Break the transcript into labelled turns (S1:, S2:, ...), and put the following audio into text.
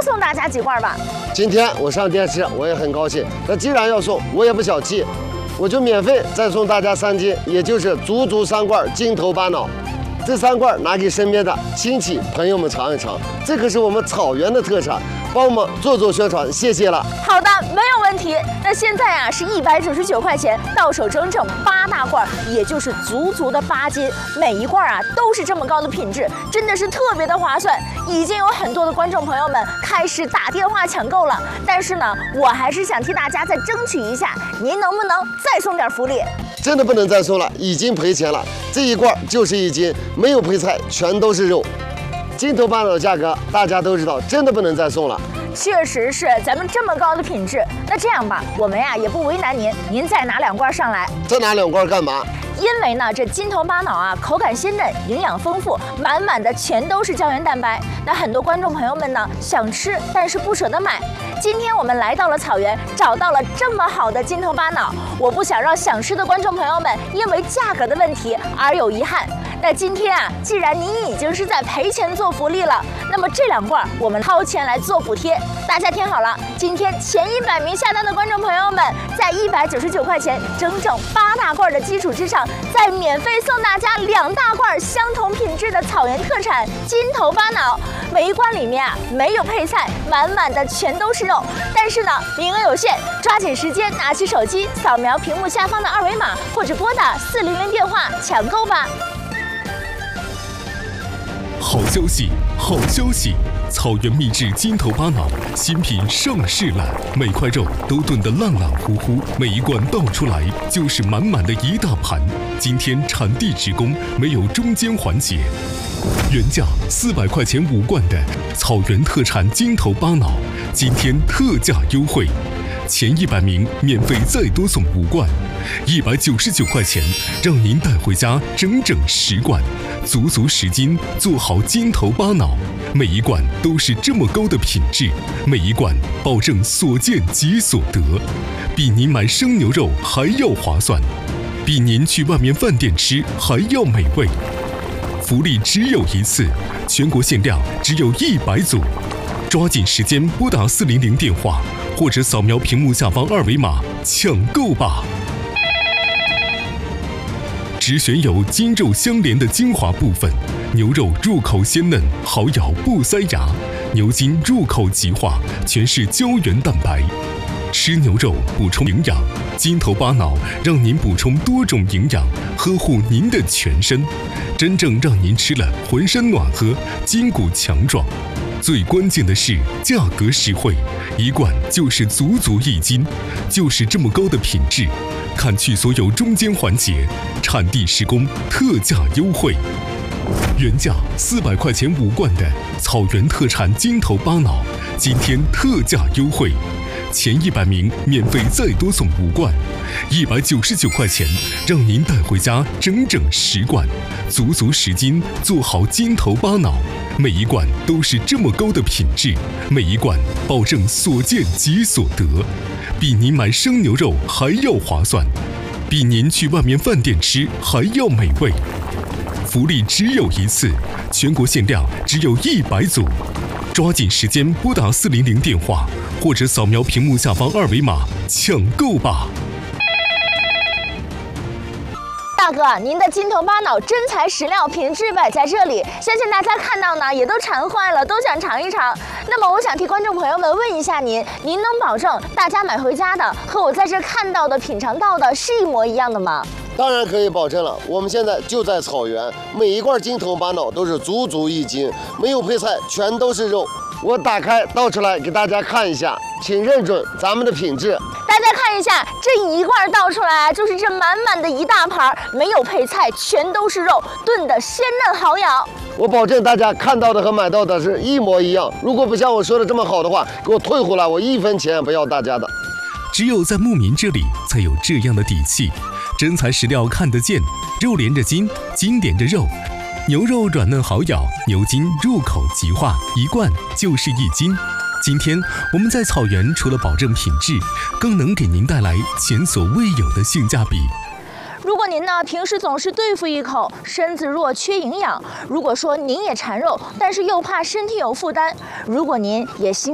S1: 送大家几罐吧。
S2: 今天我上电视，我也很高兴。那既然要送，我也不小气，我就免费再送大家3斤，也就是足3罐金头巴脑。这3罐拿给身边的亲戚朋友们尝一尝，这可是我们草原的特产，帮我们做宣传，谢谢了。
S1: 好的，没有问题。那现在啊是199块钱，到手整整8大罐，也就是足的8斤，每一罐啊都是这么高的品质，真的是特别的划算。已经有很多的观众朋友们开始打电话抢购了，但是呢，我还是想替大家再争取一下，您能不能再送点福利？
S2: 真的不能再送了，已经赔钱了。这一罐就是1斤，没有配菜，全都是肉。金头巴脑的价格大家都知道，真的不能再送了。
S1: 确实是，咱们这么高的品质。那这样吧，我们呀也不为难您，您再拿2罐上来。
S2: 再拿2罐干嘛？
S1: 因为呢，这金头巴脑啊，口感鲜嫩，营养丰富，满满的全都是胶原蛋白。那很多观众朋友们呢想吃，但是不舍得买。今天我们来到了草原，找到了这么好的金头巴脑，我不想让想吃的观众朋友们因为价格的问题而有遗憾。那今天啊，既然您已经是在赔钱做福利了，那么这2罐我们掏钱来做补贴。大家听好了，今天前100名下单的观众朋友们，在199块钱整整8大罐的基础之上，再免费送大家2大罐相同品质的草原特产金头巴脑。每一罐里面啊没有配菜，满满的全都是肉。但是呢，名额有限，抓紧时间拿起手机扫描屏幕下方的2维码，或者拨打400电话抢购吧。
S3: 好消息，好消息！草原秘制金头巴脑新品上市了，每块肉都炖得烂烂乎乎，每一罐倒出来就是满满的一大盘。今天产地直供，没有中间环节。原价400块钱5罐的草原特产金头巴脑，今天特价优惠，前100名免费再多送5罐，199块钱，让您带回家整整10罐，足10斤，做好金头巴脑。每一罐都是这么高的品质，每一罐保证所见即所得，比您买生牛肉还要划算，比您去外面饭店吃还要美味。福利只有一次，全国限量只有100组，抓紧时间拨打400电话，或者扫描屏幕下方2维码抢购吧。只选有筋肉相连的精华部分，牛肉入口鲜嫩，好咬不塞牙；牛筋入口即化，全是胶原蛋白。吃牛肉补充营养，金头巴脑让您补充多种营养，呵护您的全身，真正让您吃了浑身暖和，筋骨强壮。最关键的是价格实惠，一罐就是足1斤，就是这么高的品质。看去所有中间环节，产地施工，特价优惠。原价400块钱5罐的草原特产金头巴脑，今天特价优惠，前100名免费再多送5罐，199块钱，让您带回家整整10罐，足10斤，做好金头巴脑。每一罐都是这么高的品质，每一罐保证所见即所得，比您买生牛肉还要划算，比您去外面饭店吃还要美味。福利只有一次，全国限量只有100组，抓紧时间拨打400电话，或者扫描屏幕下方2维码抢购吧。
S1: 大哥，您的金头巴脑真材实料，品质摆在这里，相信大家看到呢也都馋坏了，都想尝一尝。那么我想替观众朋友们问一下您能保证大家买回家的和我在这看到的、品尝到的是一模一样的吗？
S2: 当然可以保证了，我们现在就在草原，每一罐金头巴脑都是足1斤，没有配菜，全都是肉。我打开倒出来给大家看一下，请认准咱们的品质。
S1: 大家看一下，这一罐倒出来就是这满满的一大盘，没有配菜，全都是肉，炖的鲜嫩好咬。
S2: 我保证大家看到的和买到的是一模一样。如果不像我说的这么好的话，给我退回来，我1分钱也不要大家的。
S3: 只有在牧民这里才有这样的底气，真材实料看得见，肉连着筋，筋连着肉，牛肉软嫩好咬，牛筋入口即化，一罐就是1斤。今天我们在草原除了保证品质，更能给您带来前所未有的性价比。
S1: 如果您呢平时总是对付一口，身子弱缺营养；如果说您也馋肉，但是又怕身体有负担；如果您也心